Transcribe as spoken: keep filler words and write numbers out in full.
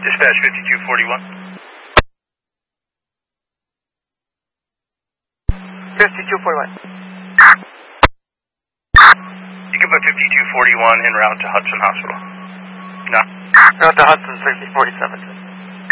Dispatch fifty-two forty-one. fifty-two forty-one. You can put fifty-two forty-one en route to Hudson Hospital. No. Route to Hudson, sixty forty-seven.